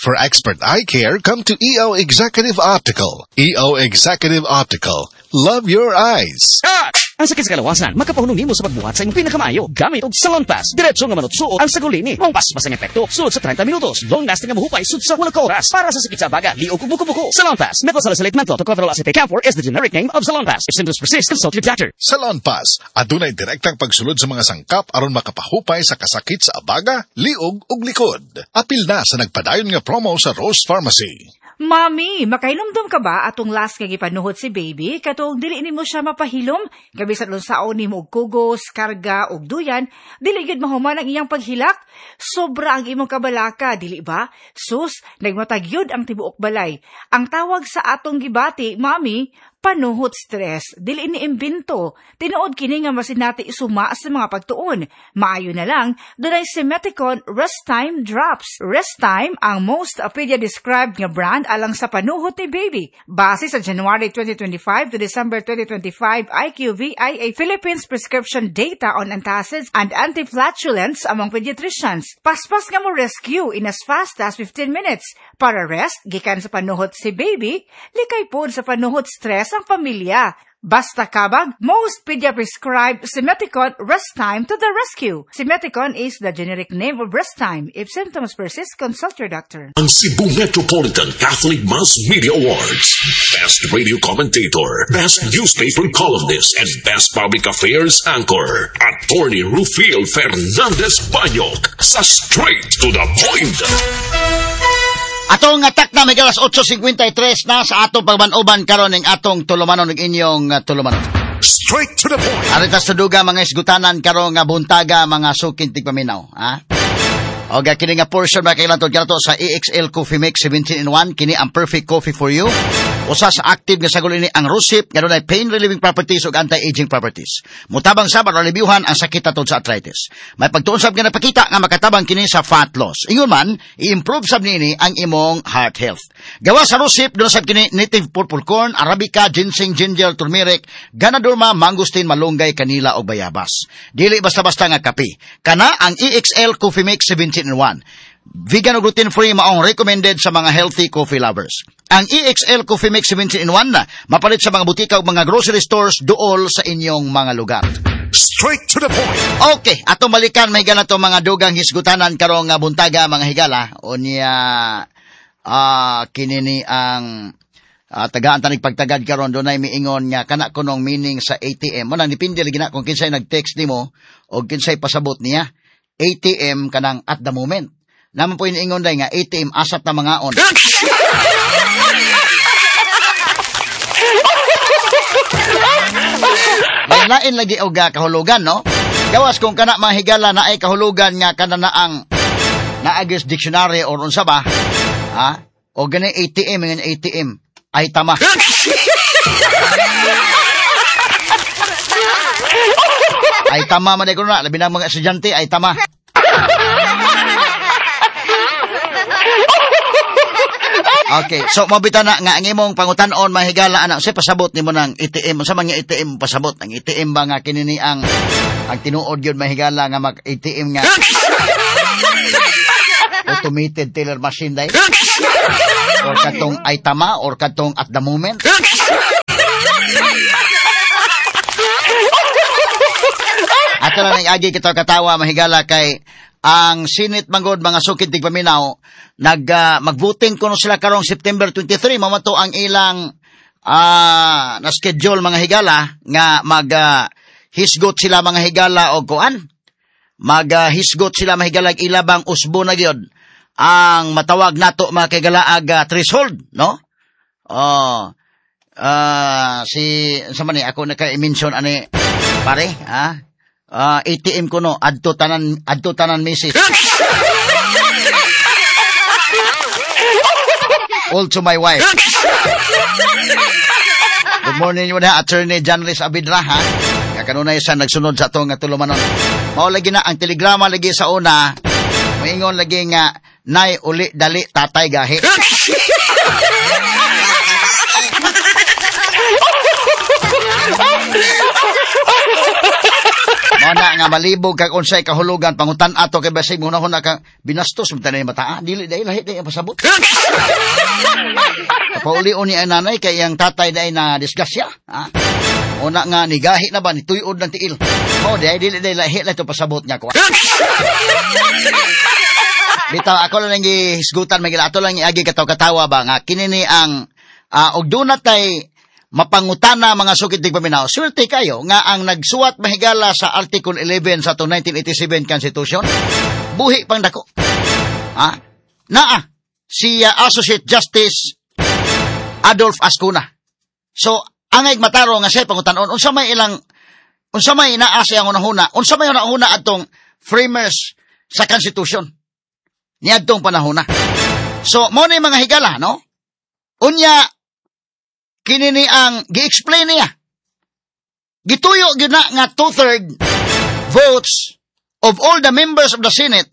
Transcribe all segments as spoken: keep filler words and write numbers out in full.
For expert eye care, come to E O Executive Optical. E O Executive Optical. Love your eyes. Ah! Ang sakit sa kalawasan, makapahulong nimo sa pagbuhat sa imong pinakamayo. Gamit og Salon Pass. Diretso nga manutsuot ang sagulini. Mong paspas ang epekto. Sulod sa thirty minutos. Long lasting nga mahupay sud sa wala ka oras. Para sa sakit sa baga, liog ug buko-buko. Salon Pass. Methosalicylate menthol to cover acetate camphor is the generic name of Salon Pass. If symptoms persist, consult your doctor. Salon Pass. Adunay direktang pagsulod sa mga sangkap aron makapahupay sa kasakit sa abaga, liog ug likod. Apil na sa nagpadayon nga promo sa Rose Pharmacy. Mami, makainomdom ka ba atong last nga gipanuhot si baby katong dili nimo siya mapahilom? Gabisan unsaon nimo og kugos, karga og duyan, dili gid mahuman ang iyang paghilak. Sobra ang imong kabalaka, dili ba? Sus, nagmatag yun ang tibuok balay. Ang tawag sa atong gibati, Mami, panuhot stress, dili ni imbento. Tinuod kini nga masinati isuma sa mga pagtuon. Maayo na lang, dunay Simeticon Rest Time Drops. Rest Time ang most appedia described nga brand alang sa panuhot ni baby. Base sa January twenty twenty-five to December twenty twenty-five I Q V I A Philippines prescription data on antacids and antiflatulence among pediatricians. Paspas nga mo rescue in as fast as fifteen minutes. Para rest, gikan sa panuhot si baby, likay po sa panuhot stress ang pamilya. Basta kabag, most pedia-prescribed Simeticon Rest Time to the rescue. Simeticon is the generic name of Rest Time. If symptoms persist, consult your doctor. Ang Cebu Metropolitan Catholic Mass Media Awards. Best Radio Commentator, Best Newspaper Columnist, and Best Public Affairs Anchor. Attorney Rufiel Fernandez Banyok sa Straight to the Point. Atong atak na may alas eight fifty-three na sa atong pagbanuban karon ning atong tulumanon ng inyong uh, tulumanon. Straight to the point. Arita sa duga mga isgutanan karon nga buntaga mga suking tigpaminaw, ha? O ga kini nga portion ba kailangan to sa E X L Coffee Mix seventeen in one, kini ang perfect coffee for you. Usa sa active nga sagol ini ang Rosip nga dunay pain relieving properties ug anti-aging properties. Mutabang sa para reviewhan ang sakit atol sa arthritis. May pagtuon sab nga napakita nga makatabang kini sa fat loss. Ingon man, i-improve sab niini ang imong heart health. Gawa sa Rosip dunay sab kini native purple corn, arabica, ginseng, ginger, turmeric, ganadorma, mangosteen, malunggay, kanila ug bayabas. Dili basta-basta nga kape. Kana ang E X L Coffee Mix seventeen in one. Vegan o gluten-free maong recommended sa mga healthy coffee lovers. Ang E X L Coffee Mix seventeen in one na mapalit sa mga butika o mga grocery stores dool sa inyong mga lugar. Straight to the point. Okay, atong balikan may ganato mga dugang hisgutanan karong nga buntaga mga higala. O niya uh, kinini ang uh, tagaan tanig pagtagad karon dunay miingon nga kana kunong meaning sa A T M. Mo nang dipindi lagi na kung kinsay nag-text nimo o kinsay pasabot niya. A T M kanang at the moment. Naman po iniingon day nga A T M asat na mga on. Lain lagi og kahulugan, no? Gawas kung kana mahigala na ay kahulugan nga kana na ang naagis dictionary or unsa ba? Ha? O gani A T M nga A T M ay tama. Ay tama man ko na labi na mga estudyante ay tama. Okay, so mabita na nga ang imong pangutanon mahigala anak sa pasabot nimo ng A T M sa mga A T M pasabot ang A T M ba nga kinini ang ang tinuod gyud mahigala nga mag A T M nga automated teller machine day or katong ay tama or katong at the moment. Ato na nang agi kita katawa mahigala kay ang Senate manggod mga sukid tigpaminaw nag uh, mag-voting kuno sila karong September twenty-three mamato ang ilang uh, na schedule mga higala nga mag uh, hisgot sila mga higala og kuan mag uh, hisgot sila mga higala ilabang usbo na gyud ang matawag nato mga kagalaag uh, threshold no oh uh, si sa man ni ako naka-mention ani pare ha Uh, A T M ko no, adto tanan, adto tanan message. All to my wife. Good morning yun ha, Attorney Janris Abidra ha. Kanunay sa nagsunod sa itong tulumanon. Mao lagi na, ang telegrama lagi sa una, maingon lagi nga, nay uli dali tatay gahi. Wala nga malibog kag unsay kahulugan pangutan ato kay basig mo na ka binastos mo tanay mata. Dili dai lahi dai pasabot. Pauli-on ni ay nanay kay ang tatay dai na disgrasya. Ha? Una nga nigahi na ba ni tuyod ng tiil. Oh, dai dili dai lahi la to pasabot niya ko. Bitaw ako lang gihisgutan magila ato lang iagi kataw-katawa ba nga kini ni ang uh, og dunay tay mapangutana mga sukit dig paminaw. Swerte kayo nga ang nagsuwat mahigala sa Article eleven sa nineteen eighty-seven Constitution. Buhi pang dako. Ha? Naa si uh, Associate Justice Adolf Ascuna. So, angay mataro nga siya pangutanon unsa may ilang unsa may naa siya ang unahuna. Unsa may unahuna atong framers sa Constitution. Niadtong panahon na. So, mo ni mga higala, no? Unya kini ni ang gi-explain niya. Gituyo gyud na nga two-third votes of all the members of the Senate.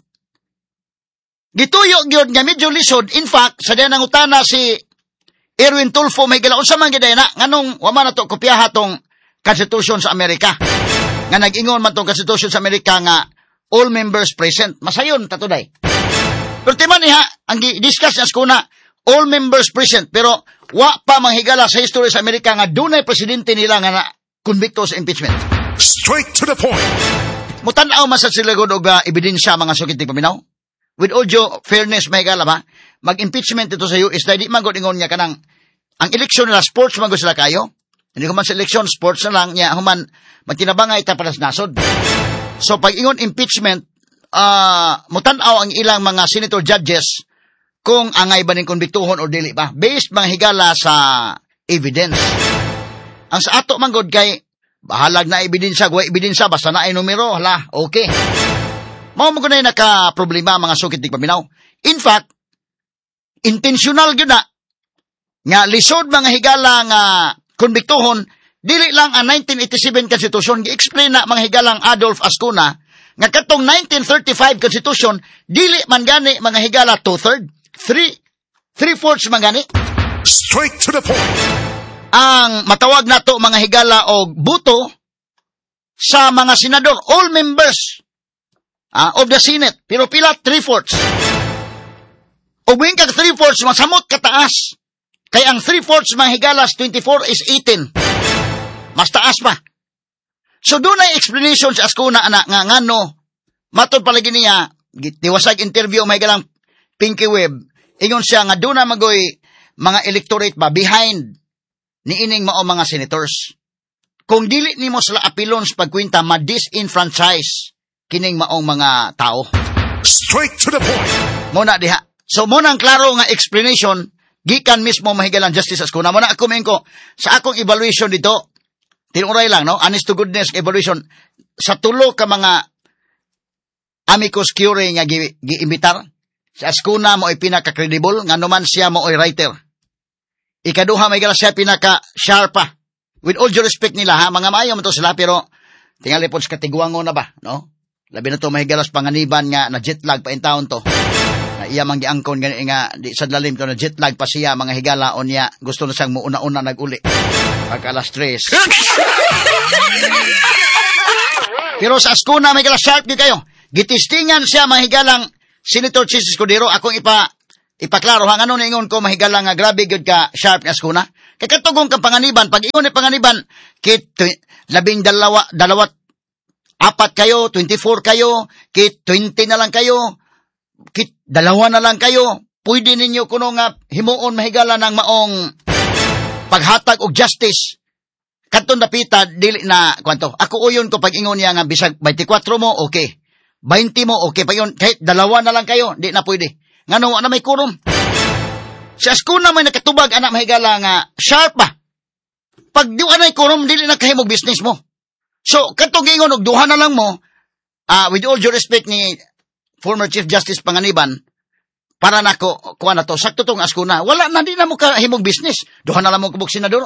Gituyo gyud nga medyo lisod. In fact, sa diyan ang utana si Erwin Tulfo may gila unsa man gyud na nganong wa man nato kopyaha tong Constitution sa Amerika. Nga nag-ingon man tong Constitution sa Amerika nga all members present. Masayon tatuday. Pero timan niya ang gi-discuss niya kuna all members present pero wa pa manghigala sa history sa Amerika nga dunay presidente nila nga na konbikto sa impeachment. Straight to the point. Mutan-aw man sa sila gud og uh, ebidensya mga sukit tig paminaw. With all due fairness mahigala ba, mag-impeachment ito sa U S dahil di man gud ingon niya kanang ang eleksyon nila sports man gud sila kayo. Hindi ko man sa eleksyon sports na lang niya human magtinabangay ta para sa nasod. So pag ingon impeachment uh, mutan-aw ang ilang mga senator judges kung angay ba ning konbiktuhon o dili ba based mga higala sa evidence. Ang sa ato man gud kay bahalag na ebidensya, wa ebidensya basta na ay numero, hala, okay. Mao mo gunay naka problema mga sukit tig paminaw. In fact, intentional gyud na nga lisod mga higala nga konbiktuhon dili lang ang nineteen eighty-seven Constitution gi-explain na mga higalang Adolf Ascuna nga katong nineteen thirty-five Constitution dili man gani mga higala two-third Three, three-fourths man gani. Straight to the point. Ang matawag nato mga higala o buto sa mga senador, all members uh, of the Senate. Pero pila, three-fourths. O buwing kag three-fourths, masamot kataas. Kaya ang three-fourths mga higalas, twenty-four is eighteen. Mas taas pa. So doon ay explanation sa Ascuna anak nga ngano, matod palagi niya, tiwasag interview mga higalang Pinky Web, ingon siya nga doon na magoy mga electorate ba behind ni ining mao mga senators. Kung dili nimo sila apilon sa pagkwinta, ma-disenfranchise kining maong mga tao. Straight to the point. Muna diha. So muna ang klaro nga explanation gikan mismo mahigalang Justice Ascuna. Muna ako ko sa akong evaluation dito. Tinuray lang, no? Honest to goodness evaluation sa tulo ka mga amicus curiae nga gi-imbitar. Si Ascuna mo ay pinaka-credible, nga naman siya mo ay writer. Ikaduha may gala siya pinaka-sharpa. With all due respect nila, ha, mga maayo mo to sila, pero tingali po sa katigwango na ba, no? Labi na to may galas panganiban nga na jetlag pa in taon to. Na iya mang giangkon gani nga di sa lalim to na jetlag pa siya mga higala o niya gusto na siyang muuna-una nag-uli. Pagka alas tres. Pero sa Ascuna may gala sharp di kayo. Gitistingan siya mga higalang Senator Chis Escudero, akong ipa ipaklaro hang ano ningon ko mahigala nga grabe gud ka sharp nga Ascuna. Kay katugong kang panganiban, pag ingon ni panganiban, kit labing dalawa dalawat apat kayo, twenty-four kayo, kit twenty na lang kayo, kit dalawa na lang kayo. Pwede ninyo kuno nga himuon mahigala ng maong paghatag og justice. Kadtong dapita dili na kwanto. Ako uyon ko pag ingon niya nga bisag twenty-four mo, okay. twenty mo, okay pa yun. Kahit dalawa na lang kayo, di na pwede. Nga nawa na may kurom. Si Ascuna may nakatubag, anak mahigala nga, sharp ba? Pag diwa na kurom, dili na kahimog business mo. So, katong ingon, og duha na lang mo, uh, with all due respect ni former Chief Justice Panganiban, para na ko, kuha na to, sakto tong Ascuna, wala na, di na mo kahimog business. Duha na lang mo kubog senador.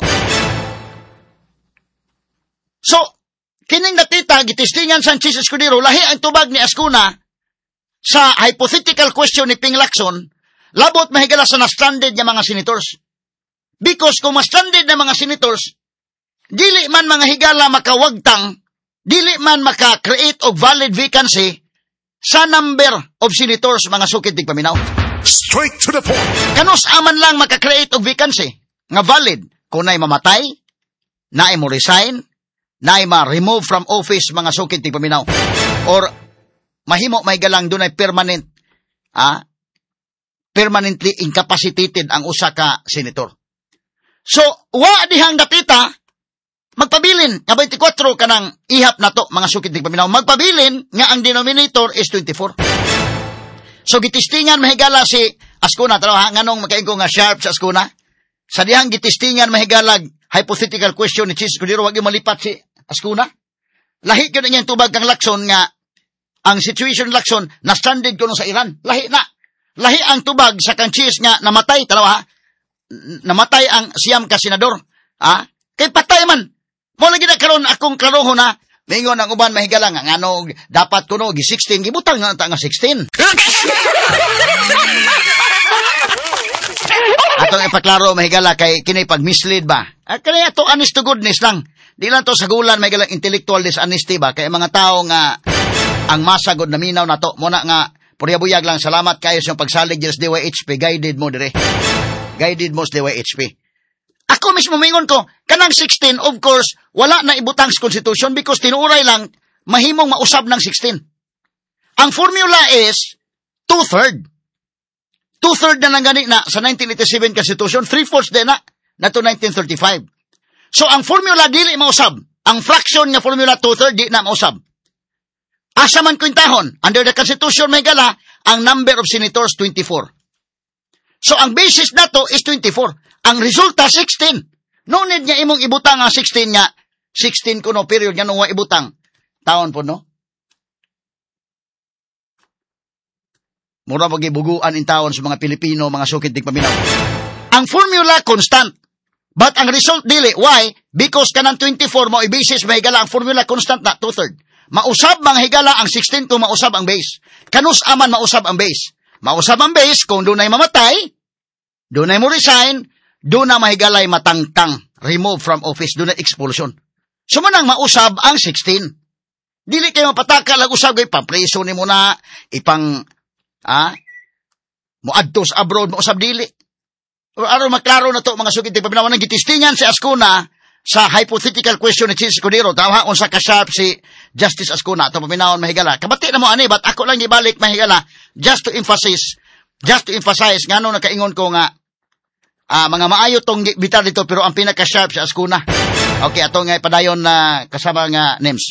So, kining natita, gitistingan sa Chis Escudero, lahi ang tubag ni Ascuna sa hypothetical question ni Ping Lacson, labot mahigala sa na-stranded nga mga senators. Because kung ma-stranded na mga senators, dili man mga higala makawagtang dili man maka-create og valid vacancy sa number of senators mga sukid tigpaminaw. Straight to the point. Kanus aman lang maka-create og vacancy nga valid kung naay mamatay, naay mo resign, naay ma-remove from office mga sukid tigpaminaw, or mahimo may galang dunay permanent ah permanently incapacitated ang usa ka senator. So, wa dihang dapita, magpabilin nga twenty-four kanang ihap na to, mga sukid tigpaminaw. Magpabilin nga ang denominator is twenty-four. So, gitistingan mahigala si Ascuna. Taro ha, nganong makaingo nga sharp sa Ascuna. Sa dihang gitistingan mahigalag hypothetical question ni Chis Escudero, wag yung malipat si Ascuna. Lahi ko na niyang tubag kang Lacson nga ang situation Lacson na stranded ko no sa Iran. Lahi na. Lahi ang tubag sa kang Chis nga namatay. Taro ha, namatay ang siyam ka senador. Ah, kay patay man. Mo lagi na karon akong klaroho na mingon ang uban mahigala nga ngano dapat kuno gi sixteen gibutang nga ta nga sixteen. Atong ipaklaro mahigala kay kini pag mislead ba. Ah, kaya to honest to goodness lang. Di lang to sagulan mahigala intellectual dishonesty ba kay mga tao nga ang masagod na minaw na to mo na nga puriyabuyag lang. Salamat kayo sa pagsalig sa D Y H P, guided mo dire. Guided mo sa D Y H P. Ako mismo mingon ko, kanang sixteen, of course, wala na ibutang sa Constitution because tinuuray lang, mahimong mausab ng sixteen. Ang formula is two-third. Two-third na lang gani na sa nineteen eighty-seven Constitution, three-fourths din na, na to nineteen thirty-five. So ang formula dili mausab. Ang fraction nga formula two-third di na mausab. Asa man kwintahon, under the Constitution may gala, ang number of senators twenty-four. So, ang basis na to is twenty-four. Ang resulta, sixteen. No need niya imong ibutang ang sixteen nga. sixteen kuno period nga nung ibutang. Taon po, no? Mura magibuguan in taon sa mga Pilipino, mga sukid tigpaminaw. Ang formula, constant. But ang result, dili. Why? Because kanang twenty-four mo, i-basis mahigala ang formula, constant na, two-third. Mausab mga higala ang sixteen kung mausab ang base. Kanus aman mausab ang base. Mausab ang base kung doon ay mamatay, doon ay mo resign, doon na mahigalay matangtang, remove from office, doon ay expulsion. Sumanang mausab ang sixteen. Dili kayo mapataka, lag-usab kayo, papreso ni mo na, ipang, ah, muadtos abroad, mausab dili. Araw maklaro na to, mga sukid, pabinawan ng gitistingan si Ascuna sa hypothetical question ni Chis Escudero. Tawa, unsa ka sharp si Justice Ascuna, ito pabinawan mahigala. Kabati na mo, ani, but ako lang ibalik mahigala, just to emphasize, just to emphasize, nga nung nakaingon ko nga, ah, mga maayo tong bitar dito, pero ang pinaka-sharp si Ascuna. Okay, ato nga padayon na kasama nga names.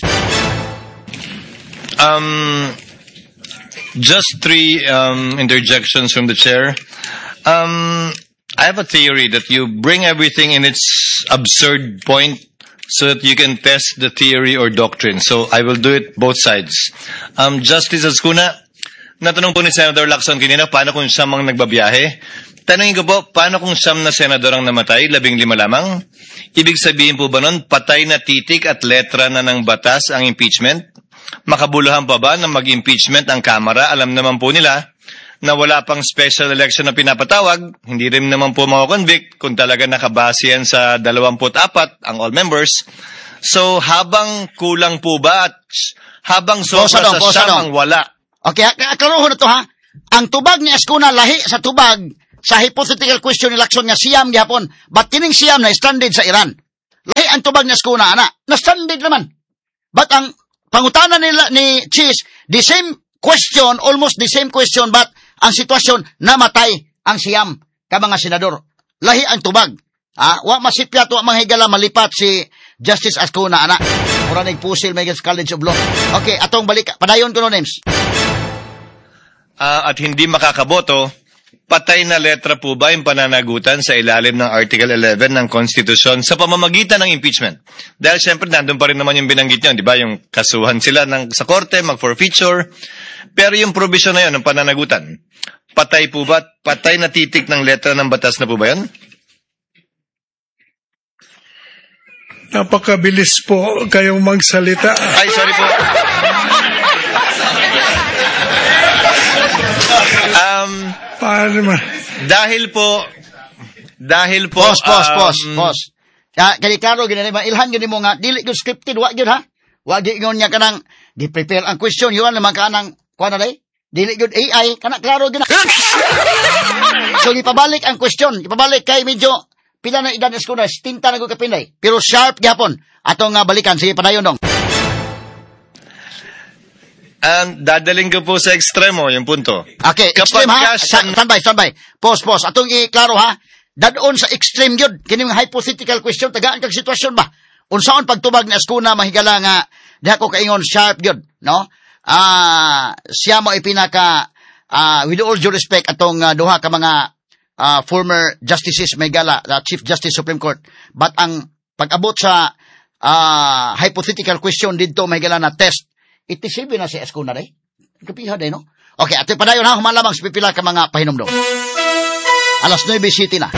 Um, just three um, interjections from the chair. Um, I have a theory that you bring everything in its absurd point so that you can test the theory or doctrine. So I will do it both sides. Um, Justice Ascuna, natanong po ni Senator Lacson kanina, paano kung siyam ang nagbabiyahe? Tanongin ko po, paano kung siyam na senador ang namatay, labing lima lamang? Ibig sabihin po ba nun, patay na titik at letra na ng batas ang impeachment? Makabuluhan pa ba na mag-impeachment ang Kamara? Alam naman po nila na wala pang special election na pinapatawag, hindi rin naman po makakonvict kung talaga nakabase yan sa dalawampu't apat ang all members. So, habang kulang po ba at habang sobra sa siyam ang wala? Okay, akaroon na to ha. Ang tubag ni Ascuna lahi sa tubag sa hypothetical question ni Lacson nga siyam gihapon. But kining siyam na stranded sa Iran. Lahi ang tubag ni Ascuna, ana. Na stranded naman. But ang pangutanan nila ni Chis, the same question, almost the same question, but ang sitwasyon, namatay ang siyam ka mga senador. Lahi ang tubag. Ah, wa masipya to mga higala malipat si Justice Ascuna, ana. Mura nagpusil may College of Law. Okay, atong balik. Padayon ko no names. Uh, at hindi makakaboto, patay na letra po ba yung pananagutan sa ilalim ng Article eleven ng Constitution sa pamamagitan ng impeachment? Dahil siyempre nandun pa rin naman yung binanggit nyo, di ba? Yung kasuhan sila ng, sa korte, mag-forfeiture. Pero yung provision na yun, ng pananagutan, patay po ba? Patay na titik ng letra ng batas na po ba yun? Napakabilis po kayong magsalita. Ay, sorry po. um, Paano man? Dahil po, dahil po, Pause, pause, um, pause, pause. Ya, kani klaro gini ba ilhan gini mo nga dili gyud scripted wa gyud ha. Wag ingon niya kanang gi-prepare ang question yun naman kanang kuan na day. Dili gyud A I kana klaro gyud. So gipabalik ang question, gipabalik kay medyo pila na edad is ko na tinta na gyud kapinday. Pero sharp gyapon atong nga balikan sige padayon dong. And dadaling ko po sa ekstremo yung punto. Okay, Kapag extreme ha. ka- Stand, standby, standby. Pause, pause. Atong i-klaro ha. Dadon sa extreme yun. Kini mga hypothetical question, tagaan kag sitwasyon ba? Unsaon pagtubag na eskuna mahigala nga diha ko kaingon sharp yun, no? Ah, siya mo ipinaka ah with all due respect atong uh, duha ka mga uh, former justices mahigala, uh, Chief Justice Supreme Court. But ang pag-abot sa uh, hypothetical question didto mahigala na test itisibi na si Eskuna day. Kapiha day, no? Okay, ato padayon ha, humalamang sa pipila ka mga pahinomdom. Alas nine City na.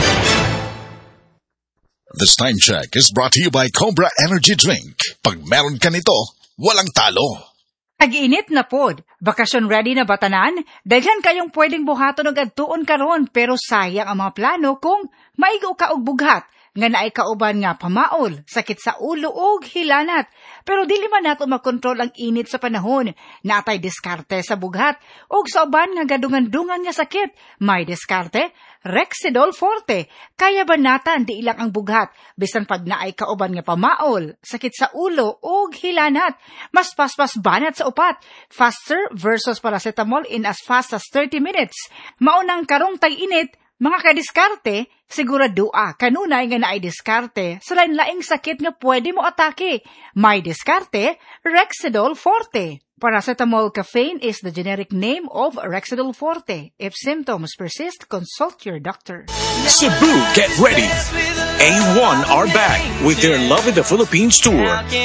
This time check is brought to you by Cobra Energy Drink. Pag meron ka nito, walang talo. Tag-init na pod. Bakasyon ready na batanan? Daghan kayong pwedeng buhaton og adtuon karon pero sayang ang mga plano kung maigo ka og bughat nga naay kauban nga pamaol, sakit sa ulo ug hilanat. Pero dili man nato makontrol ang init sa panahon. Natay diskarte sa bughat ug sa uban nga gadungan-dungan nga sakit. May diskarte, Rexidol Forte. Kaya banatan di ilang ang bughat bisan pag naay kauban nga pamaol, sakit sa ulo ug hilanat. Mas paspas banat sa upat. Faster versus paracetamol in as fast as thirty minutes. Maunang karong tag-init, mga kadiskarte, siguradua kanunay nga naay diskarte sa lain-laing sakit nga pwede mo atake. May diskarte, Rexidol Forte. Paracetamol caffeine is the generic name of Rexidol Forte. If symptoms persist, consult your doctor. Cebu, get ready. A one are back with their Love in the Philippines tour.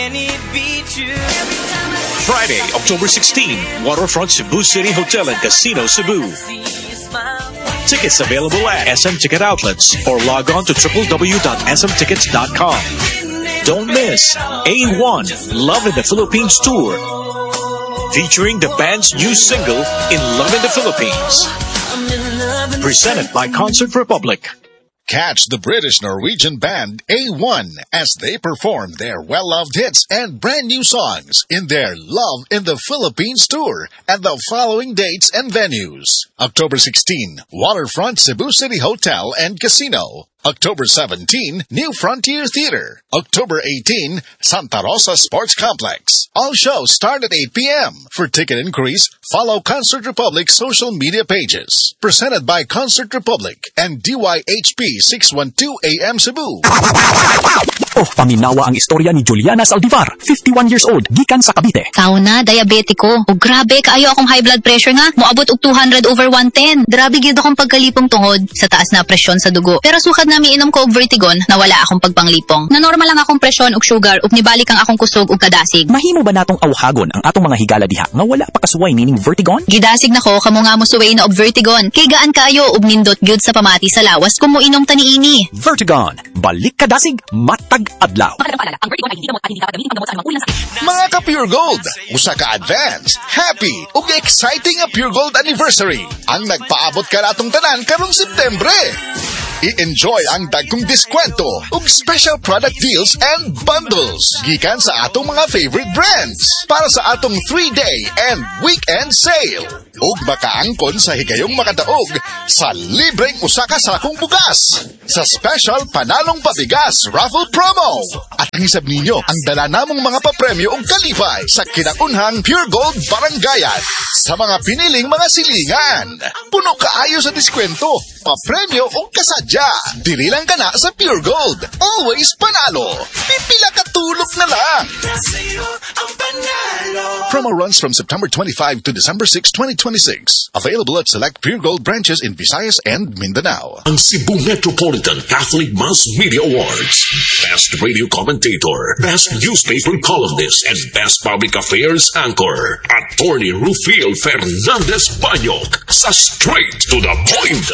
Friday, October sixteenth, Waterfront Cebu City Hotel and Casino, Cebu. Tickets available at S M Ticket Outlets or log on to w w w dot s m tickets dot com. Don't miss A one Love in the Philippines tour, featuring the band's new single In Love in the Philippines. Presented by Concert Republic. Catch the British-Norwegian band A one as they perform their well-loved hits and brand new songs in their Love in the Philippines tour at the following dates and venues. October sixteenth, Waterfront Cebu City Hotel and Casino. October seventeenth, New Frontier Theater. October eighteenth, Santa Rosa Sports Complex. All shows start at eight p.m. For ticket inquiries, follow Concert Republic's social media pages. Presented by Concert Republic and D Y H P six twelve A M Cebu. Oh, paminawa ang istorya ni Juliana Saldivar, fifty-one years old, gikan sa Cavite. Kao na, diabetiko. O grabe, kaayo akong high blood pressure nga. Moabot og two hundred over one ten. Grabe gyud akong pagkalipong tungod sa taas na presyon sa dugo. Pero sukad na miinom ko og Vertigon, nawala akong pagpanglipong. Na normal lang akong presyon ug sugar ug nibalik ang akong kusog ug kadasig. Mahimo ba natong awhagon ang atong mga higala diha nga wala pa kasuway nining Vertigon? Gidasig nako kamo nga mosuway na og Vertigon. Kay gaan kaayo ug nindot gyud sa pamati sa lawas kung moinom ta niini. Vertigon, balik kadasig, matag adlaw. Mga ka-Pure Gold, usa ka advance, happy ug exciting nga Pure Gold anniversary ang nagpaabot ka natong tanan karong Septembre. I-enjoy ang dagkong diskwento ug special product deals and bundles gikan sa atong mga favorite brands para sa atong three-day and weekend sale. Ug makaangkon sa higayong makadaog sa libreng usa ka sakong bugas sa special Panalong Pabigas raffle promo. At ang isab ninyo ang dala namong mga papremyo ug kalipay sa kinaunhang Pure Gold Barangayan sa mga piniling mga silingan. Puno kaayo sa diskwento, papremyo ug kasadya. Dili lang kana sa Pure Gold. Always panalo. Pipila ka tulog na lang. Promo runs from September twenty-fifth to December sixth, twenty twenty-six. Available at select Pure Gold branches in Visayas and Mindanao. Ang Cebu Metropolitan Catholic Mass Media Awards. Best Radio Commentator, Best Newspaper Columnist, and Best Public Affairs Anchor. Attorney Rufil Fernandez Banyok sa Straight to the Point.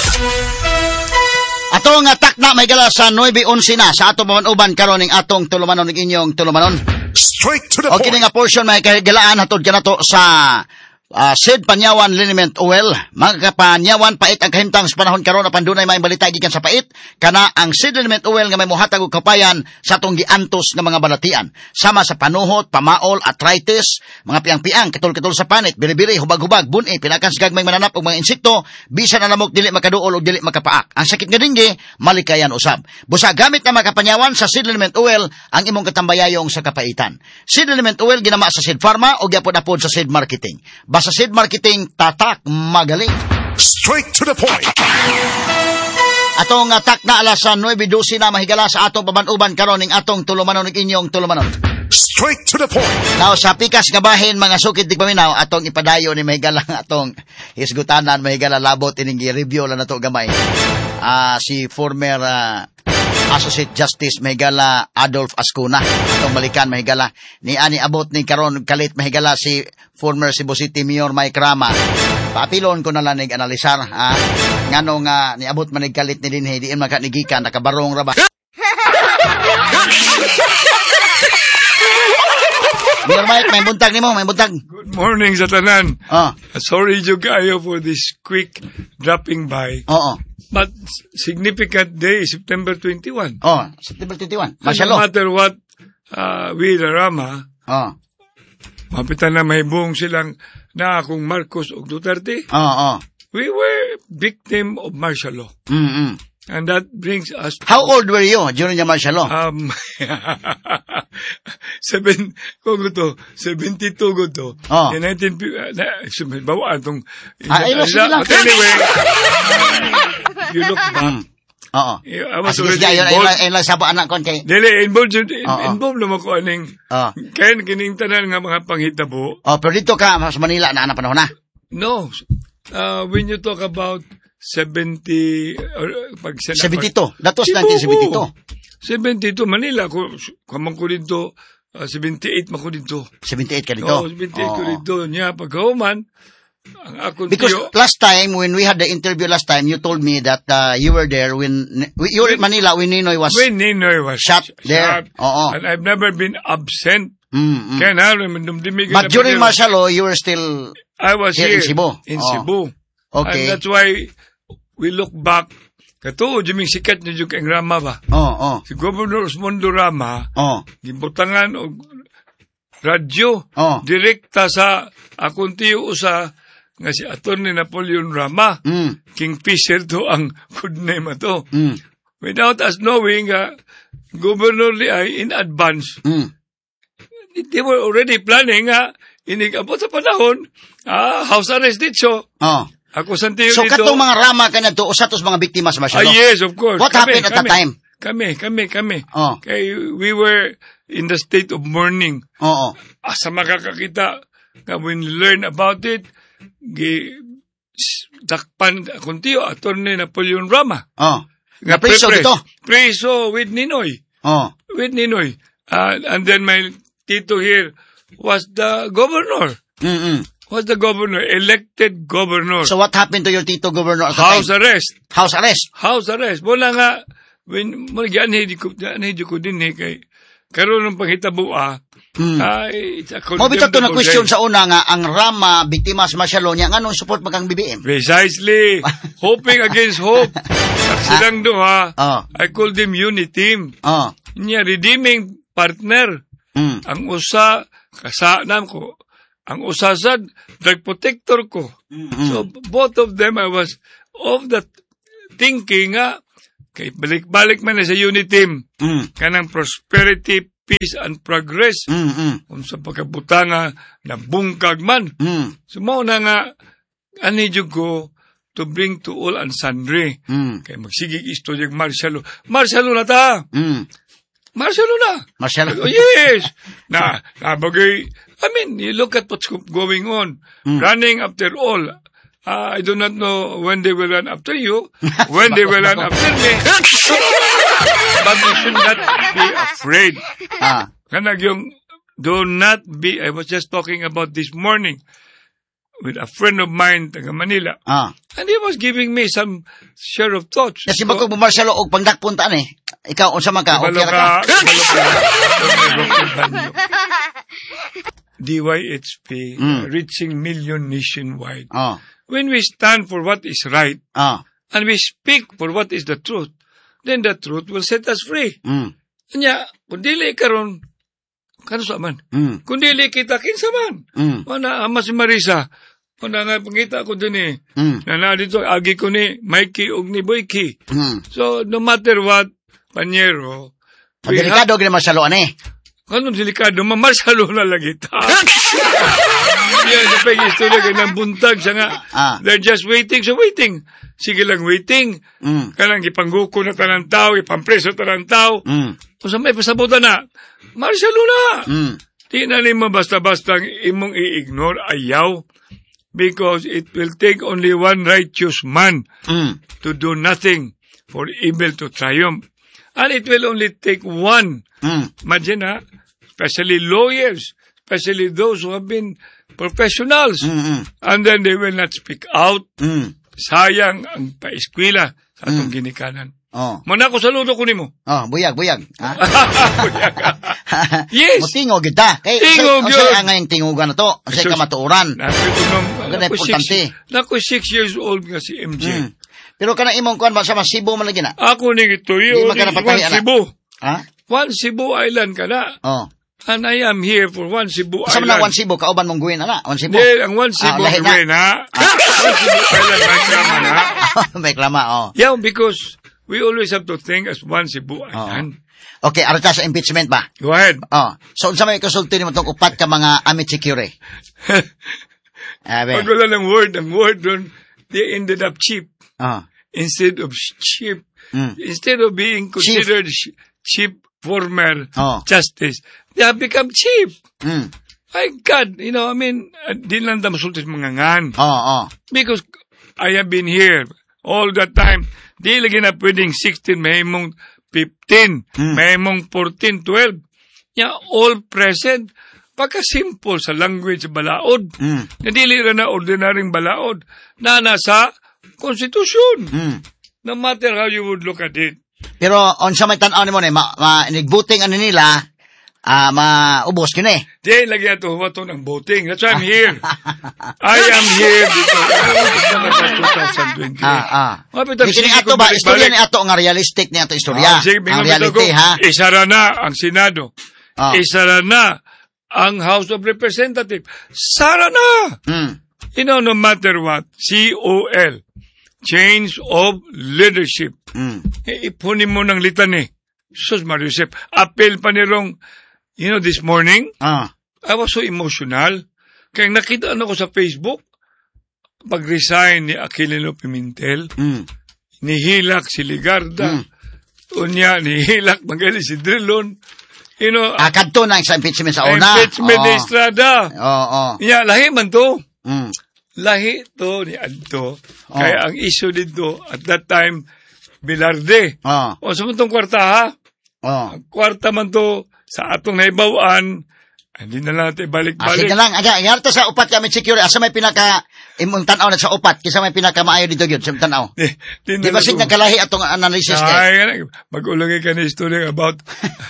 Atong atak na may gala sa nine eleven na sa atong maman-uban karon ning atong tulumanon ning inyong tulumanon. Straight to the Okay point. nga portion may kahigalaan hatod kanato sa Uh, Sid Panyawan Liniment Oil, mga kapanyawan, pait ang kahimtang sa panahon karon na pandunay may balita gikan sa pait, kana ang Sid Liniment Oil nga may muhatag og kapayan sa atong giantos nga mga balatian, sama sa panuhot, pamaol, arthritis, mga piang-piang, kitol-kitol sa panit, biri-biri, hubag-hubag, buni, pinakan sa gagmay mananap og mga insekto, bisan na lamok dili makaduol o dili makapaak. Ang sakit nga dinggi, malikayan usab. Busa gamit na mga kapanyawan sa Sid Liniment Oil ang imong katambayayong sa kapaitan. Sid Liniment Oil ginama sa Sid Pharma o gyapon-apod sa Sid Marketing. Sa Sid Marketing, tatak, magaling. Straight to the point. Atong atak na alas nueve dose na mahigala sa atong pabanuban karon ning atong tulumanon ning inyong tulumanon. Straight to the point. Now sa pikas nga bahin mga sukid dig paminaw atong ipadayo ni mahigala atong hisgutanan mahigala labot ining review la nato gamay. Ah uh, si former uh, Associate Justice mahigala Adolf Ascuna atong balikan mahigala ni ani abot ni karon kalit mahigala si former Cebu City Mayor Mike Rama. Papilon ko na lang nag-analisar ha ngano nga ni abot man kalit ni dinhi diin makanigikan nakabarong ra ba. Mayor Mike, may buntag nimo, may buntag. Good morning sa tanan. Oh. Sorry jud kayo for this quick dropping by. Oo. But significant day, September twenty-first. Oh, September twenty-first. No matter what uh, we the Rama, oh. mapitan na may buong silang na akong Marcos o Duterte. Oo, oh, oh. We were victim of martial law. Mm-mm. And that brings us to... How old were you during the martial law? Um, seven, kung ito, seventy-two ko to. Oh. In nineteen, uh, na, bawaan itong... Ah, ilo, sige lang. But anyway, uh, you look back. Oo. I was ah, already sige, involved. Ayun lang sabo anak kon kay. Dili, involved, in, oh, involved naman ko aning... Oh. Kaya kining tanan nga mga panghitabo. Oh, pero dito ka, sa Manila, na anak panahon na? No. Uh, when you talk about seventy or pag seventy-two. That was nineteen seventy-two. seventy-two Manila ko kamang ko dito uh, seventy-eight man ko dito. seventy-eight ka dito. Oh, seventy-eight oh. ko dito niya paghuman ang ako because tiyo, last time when we had the interview last time you told me that uh, you were there when you were in Manila when Ninoy was when Ninoy was shot there. Shot, oh, oh. And I've never been absent. Mm, mm. Kaya na dumdumig. But during martial law you were still I was here, here in Cebu. In oh. Cebu. Okay. And that's why we look back, kato, jiming sikat niyo yung kang Rama ba? Oo, oh, oh. Si Governor Osmundo Rama, oh. gibutangan o radyo, oh. direkta sa akong tiyo usa, nga si Atty. Napoleon Rama, mm. Kingfisher to ang good name ato. Mm. Without us knowing, uh, Governor Lee ay in advance, mm. they were already planning, uh, inigabot sa panahon, ah, house arrest dito. Oh. Ako santiyo so, dito. So, katong mga Rama ka na to, usa tos mga biktima sa martial law? Ah, yes, of course. What kami, happened at kami, that time? Kami, kami, kami. Oh. Kay, we were in the state of mourning. Oo. Asa makakakita, when we learn about it, gi, takpan akong tiyo, Atty. Napoleon Rama. Oh. Nga preso dito? Preso with Ninoy. Oh. With Ninoy. Uh, and then my tito here was the governor. Mm-mm. Was the governor, elected governor. So what happened to your tito governor at the House time? arrest. House arrest? House arrest. Wala nga, when, yan ko, yan ko din eh, kay, karoon ng panghitabo ah, mm. ay, it's a mo bitaw to na question day. sa una nga, ang Rama, biktima sa martial law niya, nga nung support magkang B B M? Precisely. Hoping against hope. Silang duha, oh. I call them unit team. Oh. Niya, redeeming partner. Mm. Ang usa, kasanam ko, ang usasad, drug protector ko. Mm-hmm. So, both of them, I was of the thinking nga, kay balik-balik man na sa unit team, mm. kanang prosperity, peace, and progress. Mm-hmm. Kung sa pagkabutanga, na bungkag man. Mm. So, mauna nga, anidyo ko, to bring to all and sundry. Mm. Kay magsigig isto yung martial law. Martial law na ta! Mm. Martial law na! Martial law? Oh, yes! na, nabagay, I mean, you look at what's going on. Mm. Running after all. Uh, I do not know when they will run after you, when they will run after me. But you should not be afraid. Ah. Kanag yung, do not be, I was just talking about this morning with a friend of mine, taga Manila. Ah. And he was giving me some share of thoughts. Kasi so, magkong bumartial law og pangdakpuntaan eh. Ikaw, unsa man ka? Okay ra ka? D Y H P, Mm. reaching million nationwide. Oh. When we stand for what is right, Oh. and we speak for what is the truth, then the truth will set us free. Mm. Kanya, kung dili karon, kano sa man? Mm. Kung dili kita, kinsa man? Mm. Mana ama si Marisa, kung na pangita ko din eh, Mm. na na dito, agi ko ni Mikey ug ni Boyki. Mm. So, no matter what, Panyero, we have, Delikado gina masaluan eh. kano delikado, mamarsalo na lagi ta. Yan, sa pag-istorya ka ng buntag siya nga. Ah. They're just waiting, so waiting. Sige lang waiting. Mm. Kanang ipangguko na tanang tao, ipampreso tanang tao. Mm. Kung sa may pasabutan na, marsalo na. Mm. Di na nimo basta-basta imong i-ignore, ayaw. Because it will take only one righteous man Mm. to do nothing for evil to triumph. And it will only take one. Mm. Imagine ha, especially lawyers, especially those who have been professionals. Mm. And then they will not speak out. Mm. Sayang ang paeskwela sa atong ginikanan. Oh. Muna ko saludo ko nimo. Oh, buyag, buyag. Ha? Yes. Mutingog kita. Kay Tingog unsay yun. unsay ang ngayong tingugan na to? Unsay Jesus. ka matuuran? Naku, Ganda, importante. Naku, six years old nga si M J. Mm. Pero kana imong kuan ba sa Cebu man lagi na? Ako ni ito Di yun. magkanapatahi, One anak. Cebu. Ha? One Cebu Island ka na. Oh. And I am here for One Cebu Asa man Island. na One Cebu kauban mong guwin ana? One Cebu. Hindi, ang One Cebu Ah, lahi na. Island, ha? One Cebu Island, may kama na. May klama, oh. Yeah, because we always have to think as One Cebu Island. Okay, arata sa impeachment ba? Go ahead. Oh. So unsa may konsulti nimo tong upat ka mga amit security? Abe. Pag wala ng word, ang word doon, they ended up cheap. Oh. Instead of cheap, Mm. instead of being considered ch- cheap former Oh. justice, they have become cheap. Mm. My God, you know, I mean, uh, di lang ta masulti sa mga ngan. Oh, oh. Because I have been here all the time. Di lagi na pwedeng sixteen, may mong fifteen, Mm. may mong fourteen, twelve. Yeah, all present. Pagka-simple sa language balaod. Mm. Nadili ra na ordinaryong balaod na nasa konstitusyon. Mm. No matter how you would look at it. Pero unsa may tan-aw nimo ni ma, ma nigbuting ano nila ah maubos kini. Di, lagi ato huwato ng voting. That's why I'm here. I am here dito. twenty twenty. Ah, ah. Mapit ang Kini sige ato kung ba balik-balik. istorya ni ato nga realistic ni ato istorya. Ah, sige, ang bingo reality ko. ha. Isara na ang Senado. Ah. Isara na ang House of Representatives. Sara na! Mm. You know, no matter what, C O L, change of leadership. Mm. Eh, ipunin mo ng litany. Sus Mariusep, apel pa ni Rong, you know, this morning, Ah. I was so emotional. Kaya nakita ano ko sa Facebook, pag-resign ni Aquilino Pimentel, Mm. nihilak si Ligarda, Mm. unya, nihilak magaling si Drilon, you know, Ah, kadto na sa impeachment sa una. impeachment ni Oh. Estrada. Oo, oh, Iya, lahi man to. Mm. Lahi to ni Adto. Oh. Kaya ang issue dito, at that time, Bilarde. Oh. O sa mong kwarta ha? Oh. Ang kwarta man to, sa atong naibawaan, hindi na lang natin Ah, balik-balik. sige lang, aga, ngarto sa upat kami security. Asa may pinaka imong tan-aw na sa upat, kisa may pinaka maayo dito gyud sa tan-aw. Di, di, Di ba sig nagkalahi atong analysis kay? Ay, nga, mag-ulungin ka na story about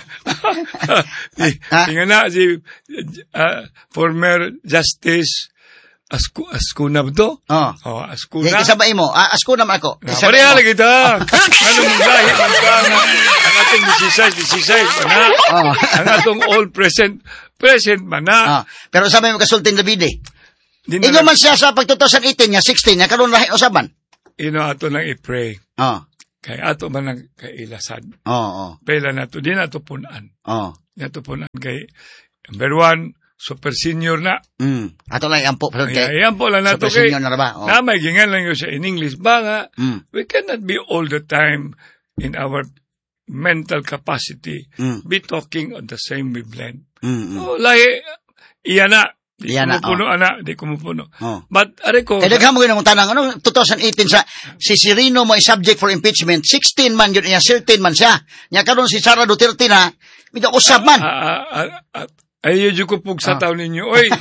Ha? Tinga na si uh, former Justice Asku, Askuna ba to? Oh. Oh, Di Askuna. kisa ba imo? Ah, asko naman ako. Ah, Kisa pareha ba lagi imo? ta. Ano mong lahi, man ka nga, ang atong sixty-six, sixty-six, mana. Oh. Ang atong all present, present, mana. Ah, pero sabi mo kasultin Davide. Di na Ingon lang- man siya sa pag two thousand eighteen nya sixteen nya karon lahi usaban. Ino ato nang i-pray. Oh. Kay ato man ang kailasan. Oh, oh. Pela na to, di na to punan. Oh. Di na to punan kay, number one, super senior na. Mm. Ato lang ampo pero Kaya kay. yan po lang nato Super kay, senior na ra ba? Oh. na may gingan lang yun siya in English. Ba nga, Mm. we cannot be all the time in our mental capacity Mm. be talking on the same wavelength. Mm. mm. Oh, lahi, iya na. Di Iya na, kumupuno, ana. Di kumupuno. Oh. But, are ko, Eh, daghang mo ginang tanang, ano, twenty eighteen sa, si Sirino mo is subject for impeachment, sixteen man yun, niya, thirteen man siya. Niya karon si Sara Duterte na, bida usab man. ah, ah, ah, ah, ayaw dyan ko pug sa Ah. taon ninyo. Oy!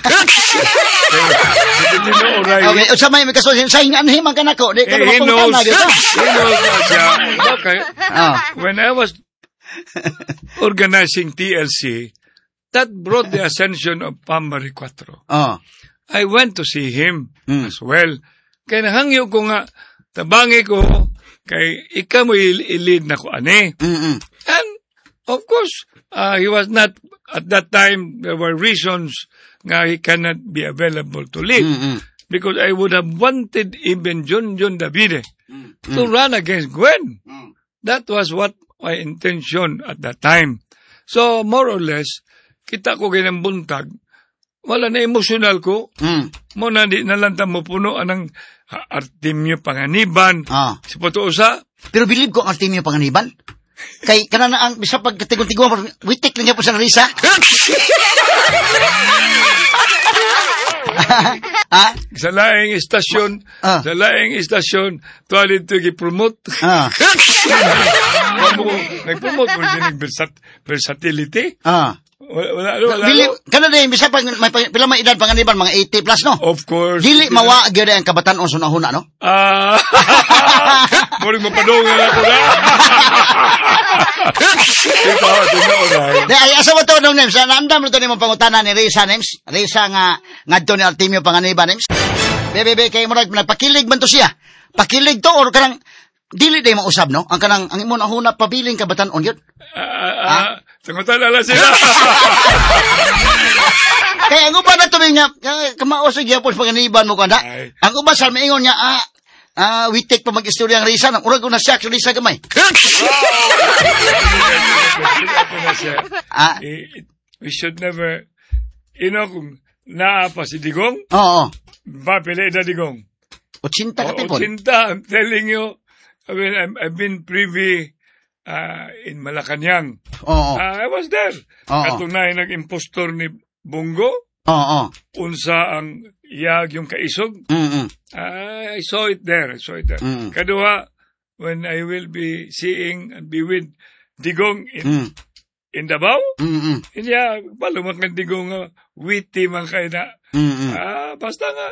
Hindi na oray. Okay, usab may kaso, sa hingan himan ka nako, di Eh, ka he na knows. mapungkan na, di ba? He knows na siya. Okay. Ah. When I was organizing T L C, that brought the ascension of Pamari Cuatro. Oh. I went to see him Mm. as well. Kaya nahangyo ko nga, tabangi ko, kay ikaw mo ilid na ko, ane. Mm-mm. And, of course, uh, he was not, at that time, there were reasons nga he cannot be available to lead. Mm-mm. Because I would have wanted even John John Davide Mm. to run against Gwen. Mm. That was what my intention at that time. So, more or less, kita ko ganang buntag, wala na emosyonal ko, Mm. mo na di nalanta mo puno anang uh, Artemio Panganiban, Ah. si Potoosa. Pero believe ko ang Artemio Panganiban. Kay kana na ang bisa pag tigon-tigon witik lang niya po sa Risa. Ha? Sa laing istasyon, Ah. sa laing istasyon, tuwalid ito i-promote. Ah. Mo, nag-promote mo din yung versat- versatility. Ah. Wala, wala, wala. Believe kana din bisa pag may pila may edad Panganiban mga eighty plus no. Of course. Dili mawa gyud ang kabatan-on sunahuna no. Ah, muling mapadungan ako na. Ito, tingnan ko na. Di ay asa mo to nung names. Naandam mo to ni mong pangutana ni Risa names. Risa nga ngadto ni Artemio Panganiban names. Bebe be kay murag nagpakilig man to siya. Pakilig to or kanang dili day mausab no. Ang kanang ang imo na huna pabiling kabatan-on gyud. Ah, ah, tungutan na lang sila. Kaya ang uban na to niya, kamaos gyud po Panganiban mo kada. Ay. Ang uban sa maingon niya ah Ah, witik pa mag-istorya ang Risa. Urag ko na siya, sa Risa gamay. Ah, Eh, We should never, you know, kung naa pa si Digong, oo. mapili na Digong. Ochenta ka O, tipon. Cinta, I'm telling you, I mean, I'm, I've been privy uh, in Malacanang. Oo. Uh, I was there. Oo. Katunay nag-impostor ni Bongo, Oo. unsa ang iyag yung kaisog. Mm-mm. Uh, I saw it there. I saw it there. Mm. Kadua, when I will be seeing and be with Digong in, Mm. in Davao, Mm-mm. Iya, balo man kang Digong uh, witty man kayo na. Mm-mm. Ah, basta nga.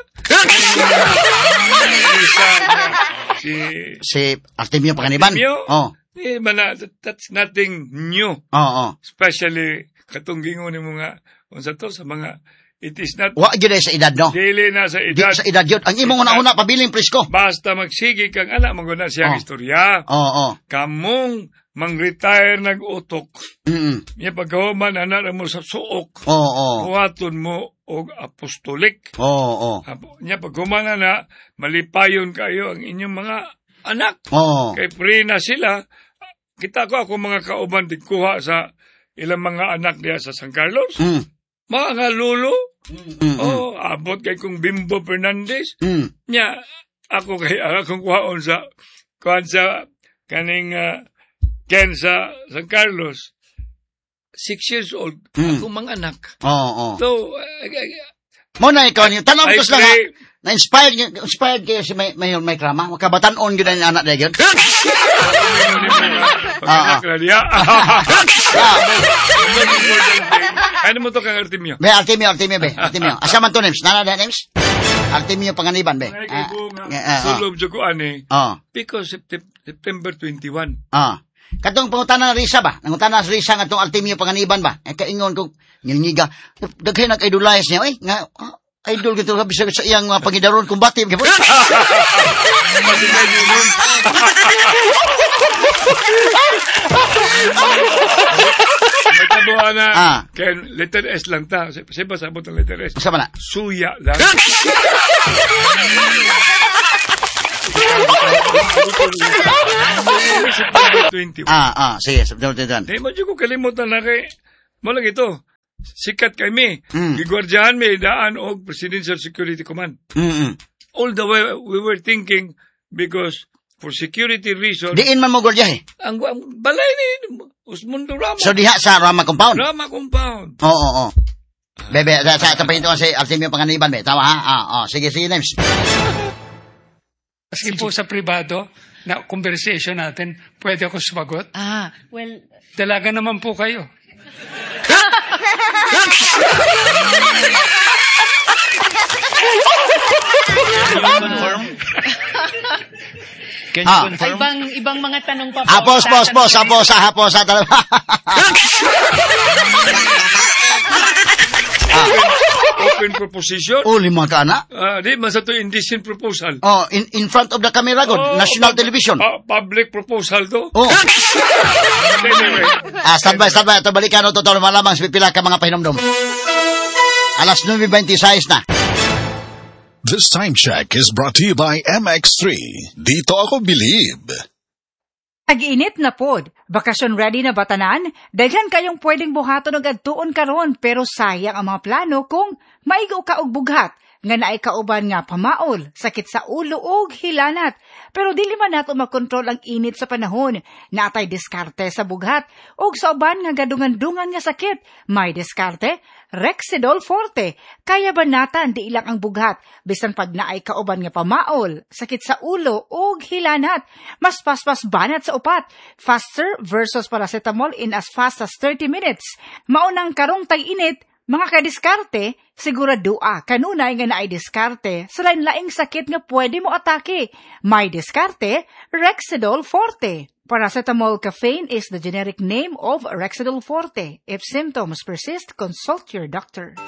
Isa nga, si Si Artemio Panganiban. Artemio? Oo. Eh, mana, that- that's nothing new. Oo. Especially, katong gingon ni mga, unsa to, sa mga, it is not, Wa gyud ay sa edad no. dili na sa Di edad. sa edad yun. Ang imong una-una pabiling presko. Basta magsigi kang anak, maguna siyang Oh. istorya. Oo. Kamong mang-retire nag-utok. Mm. Niya pagkahuman, anak mo sa suok. Oo. Kuwaton mo og apostolik. Oo. Apo, niya paghuman na, malipayon kayo ang inyong mga anak. Oo. Kay pre na sila, kita ko ako mga kauban tigkuha sa ilang mga anak niya sa San Carlos. Mm. Mga lulo. Mm. Oh, abot kay kong Bimbo Fernandez. Mm. Nya, ako kay akong kuhaon sa, kuhan sa, kaning, uh, Ken sa San Carlos. Six years old. Mm. Akong mga anak. Oo. So, I, I, Mo na ikaw niyo. Tanong I ko lang. pray- Na-inspired niyo, inspired kayo si may may may krama. Makabatan-on gyud ang anak dayon. Pag-anak na niya. Ah. Ano mo to kang Artemio? Be Artemio, Artemio be. Artemio. Asa man to names? Nana da names? Artemio Panganiban be. Ay, Ah. kay ko nga, ah, ah. sulob dyan ko ani. Oh. Because Septem- September twenty-one. Ah. Katong pangutana na Risa ba? Nangutana sa Risa nga tong Artemio Panganiban ba? Ay kaingon ko ngingiga. Daghay nag-idolize niya. Ay, nga ah, idol gito ka bisag sa iyang uh, pangidaron kumbati. Gipon. May tabuhan na. Ah. Kaya letter S lang ta. Siya ba sabot ang letter S? Asa man na? Suya lang. September twenty-one. Ah, ah, sige, September twenty-one. Di mo dyan ko kalimutan na kay, mo lang ito, sikat kay mi, Mm. gigwardyahan mi, daan og Presidential Security Command. Mm. All the way, we were thinking, because for security reason, Diin man mo gordyahe. ang, ang balay ni Usmundo Rama, So diha sa Rama compound. Rama Compound. Oo, oo, oo. Bebe, sa sa tapintuan si Artemio Panganiban be. Tama ha? Ah, oh, sige, sige, names. Maski po sa privado na conversation natin, pwede ako sumagot. Ah, well, Dalaga naman po kayo. Can you Ah. confirm? ibang ibang mga tanong pa po. Hapos, pos, pos, hapos, hapos, hapos. Open, open proposition. Oh, lima ka na? Ah, di man sa to indecent proposal. Oh, in in front of the camera, God. Oh, National pub- television. ah, public proposal to. Oh. Anyway. Ah, standby, standby. Ito, balikan o totoo malamang pipila ka mga pahinomdom. Alas nine twenty-six na. This time check is brought to you by M X three. Dito ako believe. Tag-init na pod. Bakasyon ready na batanan? Daghan kayong pwedeng buhaton og adtuon karon pero sayang ang mga plano kung maigo ka og bughat nga naay kauban nga pamaol, sakit sa ulo ug hilanat. Pero dili man nato makontrol ang init sa panahon. Natay diskarte sa bughat ug sa uban nga gadungan-dungan nga sakit. May diskarte, Rexidol Forte. Kaya banatan di ilang ang bughat bisan pag naay kauban nga pamaol, sakit sa ulo ug hilanat. Mas paspas banat sa upat. Faster versus paracetamol in as fast as thirty minutes. Maunang karong tag-init, mga kadiskarte, siguradua kanunay nga naay diskarte sa lain-laing sakit nga pwede mo atake. May diskarte, Rexidol Forte. Paracetamol caffeine is the generic name of Rexidol Forte. If symptoms persist, consult your doctor.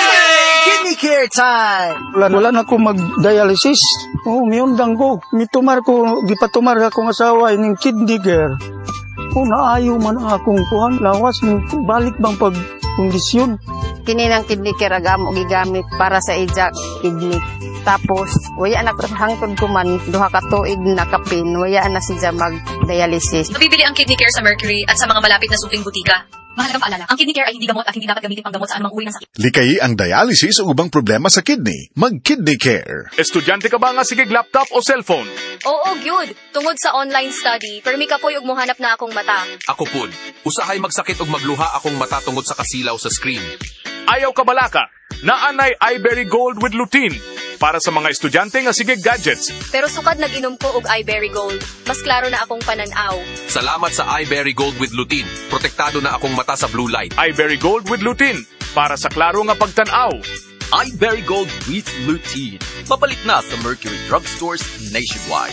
Kidney care time! Wala, wala na ko mag-dialysis. Oo, oh, miyundang ko. Mitumar ko, gipatumar akong asawa ining kidney care. O, oh, naayo man ang akong kuhan. Lawas, balik bang pag-kondisyon. Kini ng kidney care agam o gigamit para sa ijak kidney. Tapos, waya na hangtod ko man, duha ka tuig na kapin, waya na siya mag-dialysis. Mabibili ang kidney care sa Mercury at sa mga malapit na supling butika. Mahalagang paalala, ang kidney care ay hindi gamot at hindi dapat gamitin pang gamot sa anumang uri ng sakit. Likayi ang dialysis o ubang problema sa kidney. Mag-Kidney Care. Estudyante ka ba nga sigig laptop o cellphone? Oo, gyud. Tungod sa online study, permi ka po'y ug mohanap na akong mata. Ako pud. Usahay magsakit og magluha akong mata tungod sa kasilaw sa screen. Ayaw ka balaka. Naanay iBerry Gold with lutein para sa mga estudyante nga sigig gadgets. Pero sukad nag-inom ko og iBerry Gold. Mas klaro na akong pananaw. Salamat sa iBerry Gold with lutein. Protektado na akong mata sa blue light. iBerry Gold with lutein para sa klaro nga pagtanaw. iBerry Gold with lutein. Mapalit na sa Mercury drugstores nationwide.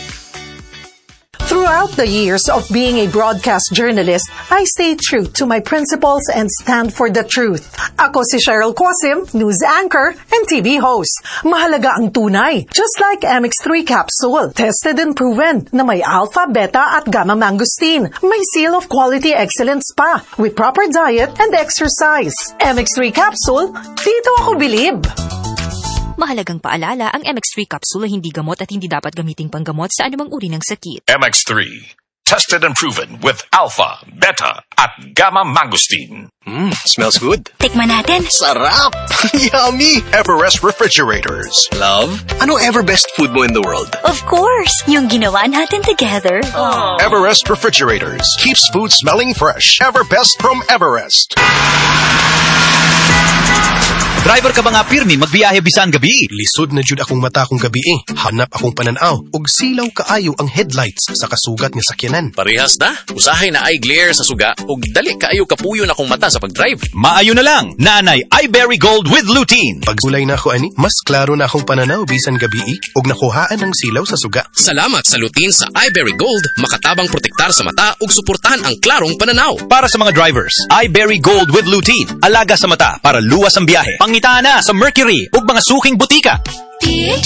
Throughout the years of being a broadcast journalist, I stay true to my principles and stand for the truth. Ako si Cheryl Quasim, news anchor and T V host. Mahalaga ang tunay, just like M X three capsule. Tested and proven na may alpha, beta at gamma mangosteen. May seal of quality excellence pa with proper diet and exercise. M X three capsule, dito ako bilib. Mahalagang paalala, ang M X three capsule ay hindi gamot at hindi dapat gamiting panggamot sa anumang uri ng sakit. M X three. Tested and proven with alpha, beta, at gamma mangosteen. Mmm, smells good. Tikman natin. Sarap! Yummy! Everest Refrigerators. Love, ano ever best food mo in the world? Of course! Yung ginawa natin together. Aww. Everest Refrigerators. Keeps food smelling fresh. Ever best from Everest. Driver ka ba nga pirmi magbiyahe bisan gabi? Lisod na jud akong mata akong gabi eh. Hanap akong pananaw ug silaw kaayo ang headlights sa kasugat nga sakyanan. Parehas na. Usahay na ay glare sa suga ug dali kaayo kapuyo na akong mata sa pagdrive. Maayo na lang. Nanay iBerry Gold with lutein. Pagsulay na ako ani, mas klaro na akong pananaw bisan gabi eh, ug nakuhaan ang silaw sa suga. Salamat sa lutein sa iBerry Gold, makatabang protektar sa mata ug suportahan ang klarong pananaw. Para sa mga drivers, iBerry Gold with lutein. Alaga sa mata para luwas ang biyahe. Pangita na sa Mercury ug mga suking butika. P H